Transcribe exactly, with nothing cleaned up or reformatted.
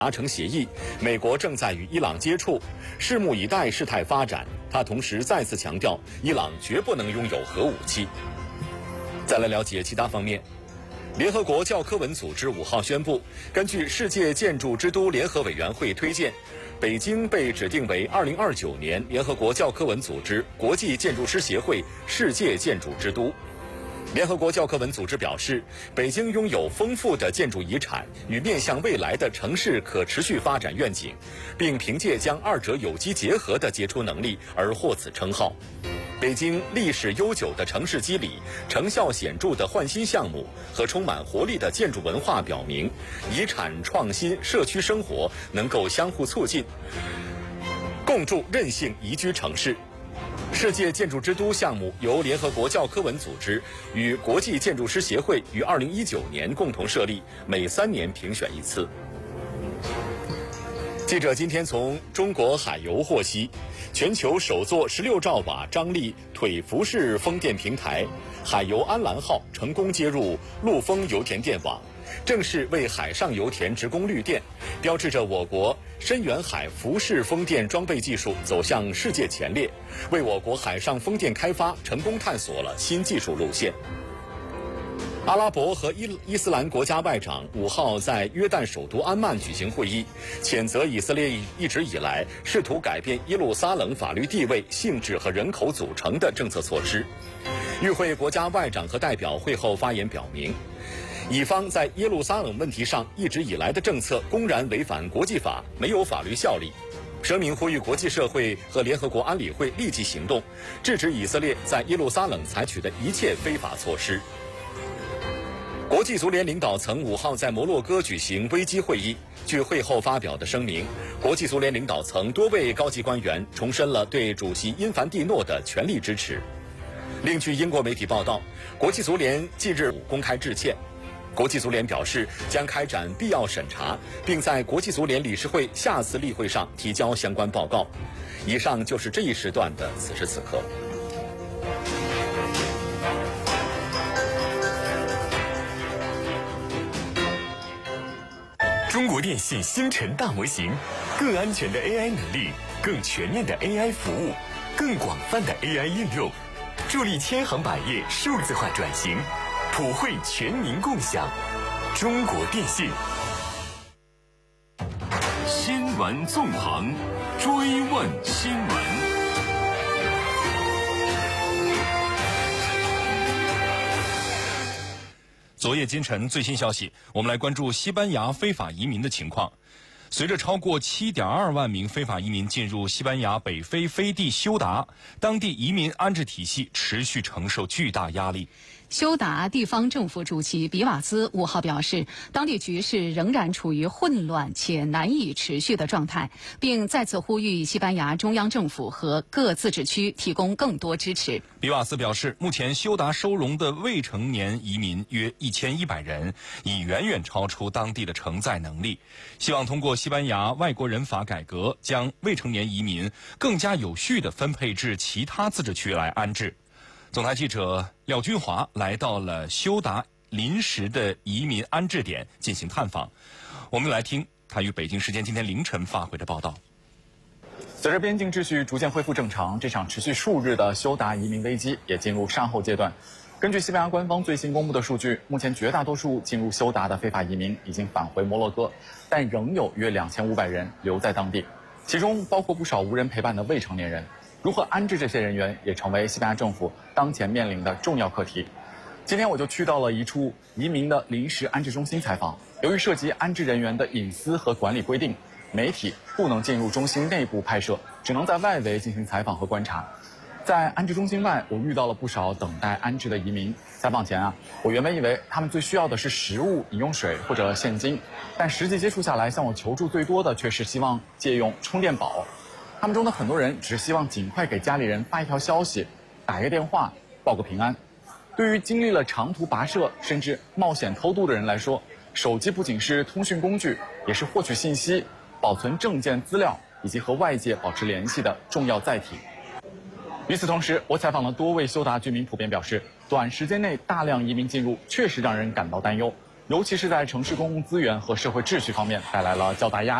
达成协议，美国正在与伊朗接触，拭目以待事态发展。他同时再次强调，伊朗绝不能拥有核武器。再来了解其他方面。联合国教科文组织五号宣布，根据世界建筑之都联合委员会推荐，北京被指定为二零二九年联合国教科文组织国际建筑师协会世界建筑之都。联合国教科文组织表示，北京拥有丰富的建筑遗产与面向未来的城市可持续发展愿景，并凭借将二者有机结合的杰出能力而获此称号。北京历史悠久的城市肌理、成效显著的焕新项目和充满活力的建筑文化表明，遗产创新、社区生活能够相互促进，共筑韧性宜居城市。世界建筑之都项目由联合国教科文组织与国际建筑师协会于二零一九年共同设立，每三年评选一次。记者今天从中国海油获悉，全球首座十六兆瓦张力腿浮式风电平台海油安澜号成功接入陆丰油田电网，正式为海上油田直供绿电，标志着我国深远海浮式风电装备技术走向世界前列，为我国海上风电开发成功探索了新技术路线。阿拉伯和伊伊斯兰国家外长五号在约旦首都安曼举行会议，谴责以色列一直以来试图改变耶路撒冷法律地位、性质和人口组成的政策措施。与会国家外长和代表会后发言表明，以方在耶路撒冷问题上一直以来的政策公然违反国际法，没有法律效力。声明呼吁国际社会和联合国安理会立即行动，制止以色列在耶路撒冷采取的一切非法措施。国际足联领导层五号在摩洛哥举行危机会议。据会后发表的声明，国际足联领导层多位高级官员重申了对主席因凡蒂诺的全力支持。另据英国媒体报道，国际足联近日公开致歉。国际足联表示将开展必要审查，并在国际足联理事会下次例会上提交相关报告。以上就是这一时段的此时此刻。 中国电信星辰大模型，更安全的 A I 能力，更全面的 A I 服务，更广泛的 A I 应用，助力千行百业数字化转型，普惠全民共享。中国电信。新闻纵横，追问新闻。 昨夜今晨最新消息，我们来关注西班牙非法移民的情况。随着超过 七点二万名非法移民进入西班牙北非飞地休达，当地移民安置体系持续承受巨大压力。 休达地方政府主席比瓦兹五号表示，当地局势仍然处于混乱且难以持续的状态，并再次呼吁西班牙中央政府和各自治区提供更多支持。 比瓦斯表示，目前休达收容的未成年移民约一千一百人，已远远超出当地的承载能力，希望通过西班牙外国人法改革，将未成年移民更加有序地分配至其他自治区来安置。总台记者廖军华来到了休达临时的移民安置点进行探访，我们来听他于北京时间今天凌晨发回的报道。 随着边境秩序逐渐恢复正常，这场持续数日的休达移民危机也进入善后阶段。根据西班牙官方最新公布的数据，目前绝大多数进入休达的非法移民已经返回摩洛哥，但仍有约两千五百人留在当地，其中包括不少无人陪伴的未成年人。如何安置这些人员，也成为西班牙政府当前面临的重要课题。今天我就去到了一处移民的临时安置中心采访。由于涉及安置人员的隐私和管理规定，媒体不能进入中心内部拍摄，只能在外围进行采访和观察。在安置中心外，我遇到了不少等待安置的移民。采访前啊，我原本以为他们最需要的是食物、饮用水或者现金，但实际接触下来，向我求助最多的却是希望借用充电宝。他们中的很多人只希望尽快给家里人发一条消息，打一个电话，报个平安。对于经历了长途跋涉甚至冒险偷渡的人来说，手机不仅是通讯工具，也是获取信息、保存证件资料以及和外界保持联系的重要载体。与此同时，我采访了多位休达居民，普遍表示，短时间内大量移民进入确实让人感到担忧。 尤其是在城市公共资源和社会秩序方面带来了较大压力。